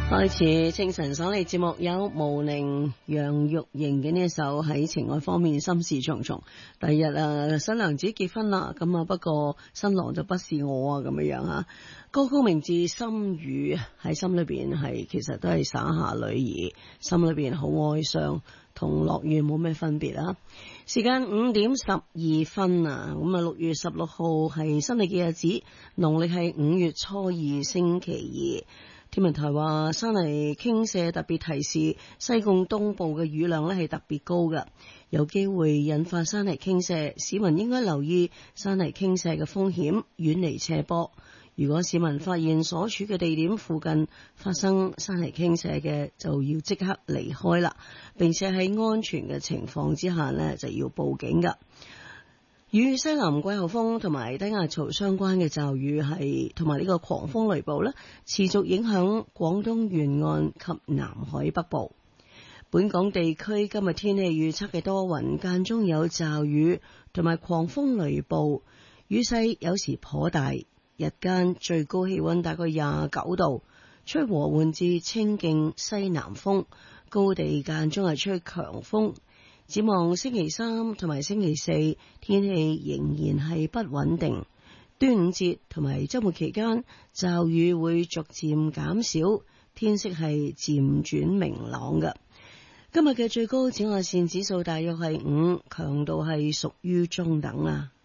開始清晨爽利節目，有毛寧、楊鈺瑩嘅呢一首喺情愛方面心事重重。第二日新娘子結婚啦，咁啊不過新郎就不是我啊咁樣吓。歌曲名字心雨，喺心裏邊係其實都係灑下女兒，心裏邊好哀傷，同樂園冇咩分別啊。時間5:12啊，咁啊6月16號係新曆嘅日子，農曆係5月初二星期二。天文台話山泥傾瀉特別提示，西貢東部嘅雨量呢係特別高嘅，有機會引發山泥傾瀉，市民應該留意山泥傾瀉嘅風險，遠離斜坡。如果市民發現所處嘅地點附近發生山泥傾瀉嘅，就要即刻離開啦，並且喺安全嘅情況之下呢，就要報警噶。與西南季候風同埋低壓槽相關嘅驟雨係同埋呢個狂風雷暴呢，持續影響廣東沿岸及南海北部。本港地區今日天氣預測嘅多雲，間中有驟雨同埋狂風雷暴，雨勢有時頗大，日間最高氣溫大概29度，吹和緩至清勁西南風，高地間中係吹強風。展望星期三同埋星期四，天氣仍然係不穩定。端午節同埋周末期間，驟雨會逐漸減少，天色係漸轉明朗嘅。今日嘅最高紫外線指數大約係5，強度係屬於中等啊。